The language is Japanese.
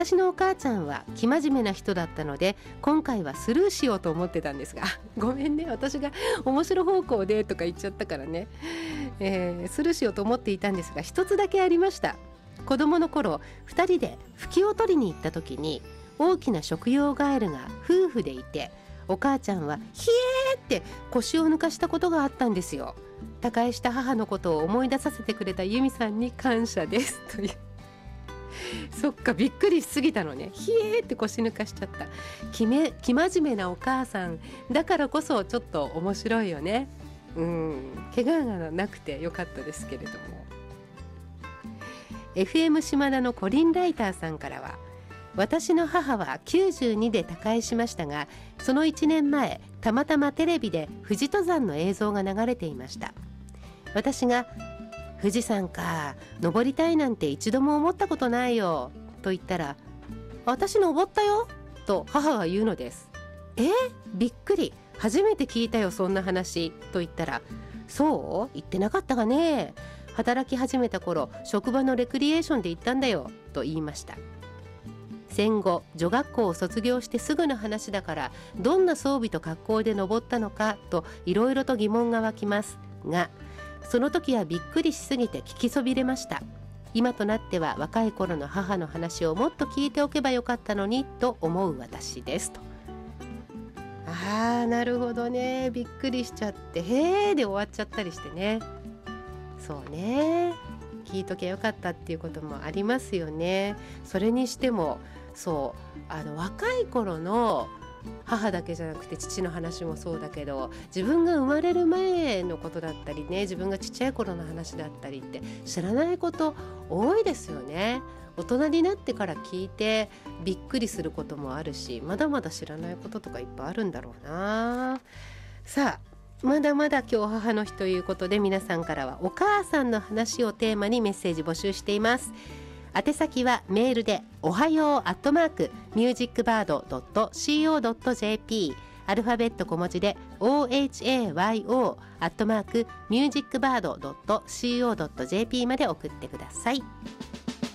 私のお母ちゃんは生真面目な人だったので、今回はスルーしようと思ってたんですが、ごめんね、私が面白方向でとか言っちゃったからね、スルーしようと思っていたんですが、一つだけありました。子供の頃2人でフキを取りに行った時に、大きな食用ガエルが夫婦でいて、お母ちゃんはひえーって腰を抜かしたことがあったんですよ。他界した母のことを思い出させてくれた由美さんに感謝ですという。そっか、びっくりしすぎたのね。ひえーって腰抜かしちゃった。生真面目なお母さんだからこそちょっと面白いよね。怪我がなくてよかったですけれども。FM 島田のコリンライターさんからは、私の母は92で他界しましたが、その1年前たまたまテレビで富士登山の映像が流れていました。私が富士山か、登りたいなんて一度も思ったことないよと言ったら、私登ったよと母が言うのです。びっくり、初めて聞いたよそんな話と言ったら、そう言ってなかったがね、働き始めた頃職場のレクリエーションで行ったんだよと言いました。戦後女学校を卒業してすぐの話だから、どんな装備と格好で登ったのかといろいろと疑問が湧きますが、その時はびっくりしすぎて聞きそびれました。今となっては若い頃の母の話をもっと聞いておけばよかったのにと思う私ですと。なるほどね、びっくりしちゃってへーで終わっちゃったりしてね。そうね、聞いとけよかったっていうこともありますよね。それにしても若い頃の母だけじゃなくて父の話もそうだけど、自分が生まれる前のことだったりね、自分がちっちゃい頃の話だったりって知らないこと多いですよね。大人になってから聞いてびっくりすることもあるし、まだまだ知らないこととかいっぱいあるんだろうな。さあ、まだまだ今日母の日ということで、皆さんからはお母さんの話をテーマにメッセージ募集しています。宛先はメールでおはよう@musicbird.co.jp、 アルファベット小文字で ohayo@musicbird.co.jp まで送ってください。